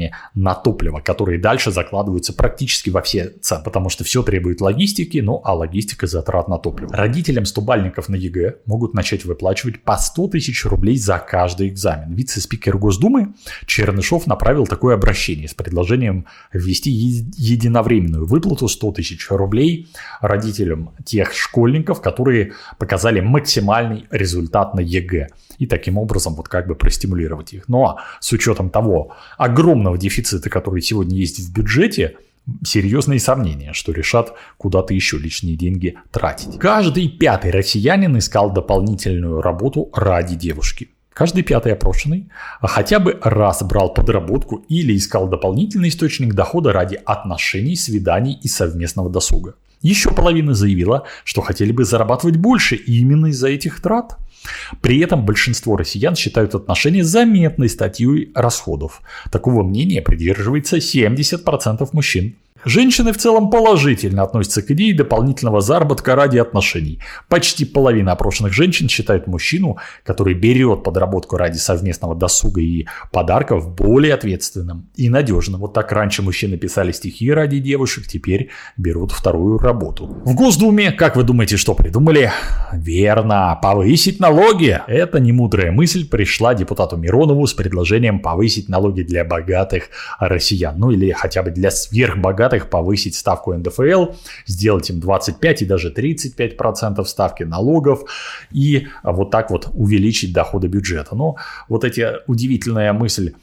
затратами на топливо, которые дальше закладываются практически во все цены, потому что все требует логистики, а логистика затрат на топливо. Родителям 100-бальников на ЕГЭ могут начать выплачивать по 100 тысяч рублей за каждый экзамен. Вице-спикер Госдумы Чернышов направил такое обращение с предложением ввести единовременную выплату 100 тысяч рублей родителям тех школьников, которые показали максимальный результат на ЕГЭ. И таким образом простимулировать их. С учетом того огромного дефицита, который сегодня есть в бюджете, серьезные сомнения, что решат куда-то еще лишние деньги тратить. Каждый 5-й россиянин искал дополнительную работу ради девушки. Каждый 5-й опрошенный хотя бы раз брал подработку или искал дополнительный источник дохода ради отношений, свиданий и совместного досуга. Еще половина заявила, что хотели бы зарабатывать больше именно из-за этих трат. При этом большинство россиян считают отношения заметной статьей расходов. Такого мнения придерживается 70% мужчин. Женщины в целом положительно относятся к идее дополнительного заработка ради отношений. Почти половина опрошенных женщин считают мужчину, который берет подработку ради совместного досуга и подарков, более ответственным и надежным. Вот так раньше мужчины писали стихи ради девушек, теперь берут вторую работу. В Госдуме, как вы думаете, что придумали? Верно, повысить налоги. Эта немудрая мысль пришла депутату Миронову с предложением повысить налоги для богатых россиян. Или хотя бы для сверхбогатых повысить ставку НДФЛ, сделать им 25 и даже 35% ставки налогов и вот так увеличить доходы бюджета. Эта удивительная мысль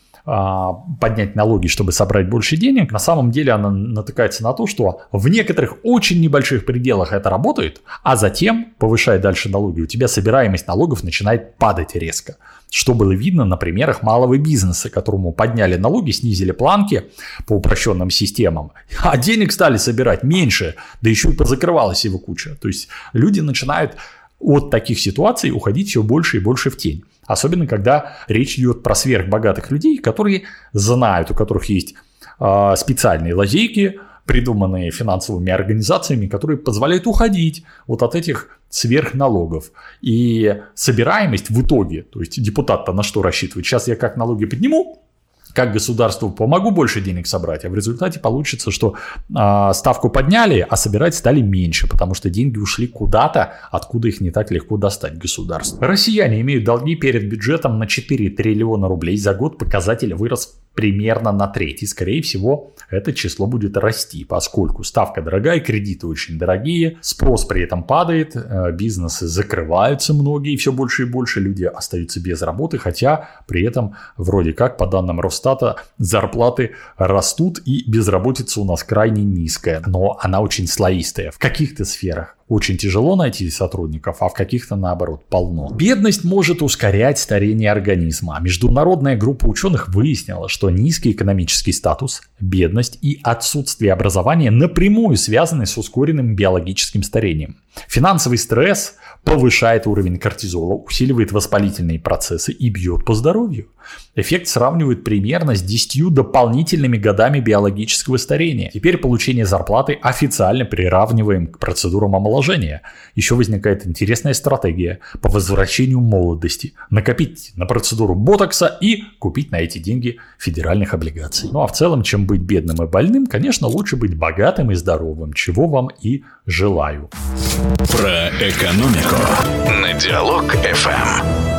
поднять налоги, чтобы собрать больше денег, на самом деле она натыкается на то, что в некоторых очень небольших пределах это работает, а затем, повышая дальше налоги, у тебя собираемость налогов начинает падать резко. Что было видно на примерах малого бизнеса, которому подняли налоги, снизили планки по упрощенным системам, а денег стали собирать меньше, да еще и позакрывалась его куча. То есть люди начинают от таких ситуаций уходить все больше и больше в тень. Особенно, когда речь идет про сверхбогатых людей, которые знают, у которых есть специальные лазейки, придуманные финансовыми организациями, которые позволяют уходить от этих сверхналогов. И собираемость в итоге, то есть депутат-то на что рассчитывает? Сейчас я как налоги подниму, как государству помогу больше денег собрать, а в результате получится, что ставку подняли, а собирать стали меньше, потому что деньги ушли куда-то, откуда их не так легко достать государству. Россияне имеют долги перед бюджетом на 4 триллиона рублей. За год показатель вырос примерно на треть. И, скорее всего, это число будет расти, поскольку ставка дорогая, кредиты очень дорогие, спрос при этом падает, бизнесы закрываются многие, и все больше и больше люди остаются без работы, хотя при этом вроде как, по данным Росстата, зарплаты растут и безработица у нас крайне низкая, но она очень слоистая. В каких-то сферах очень тяжело найти сотрудников, а в каких-то, наоборот, полно. Бедность может ускорять старение организма. Международная группа ученых выяснила, что низкий экономический статус, бедность и отсутствие образования напрямую связаны с ускоренным биологическим старением. Финансовый стресс повышает уровень кортизола, усиливает воспалительные процессы и бьет по здоровью. Эффект сравнивают примерно с 10 дополнительными годами биологического старения. Теперь получение зарплаты официально приравниваем к процедурам омоложения. Еще возникает интересная стратегия по возвращению молодости. Накопить на процедуру ботокса и купить на эти деньги федеральных облигаций. А в целом, чем быть бедным и больным, конечно, лучше быть богатым и здоровым, чего вам и желаю. Про экономику на Диалог FM.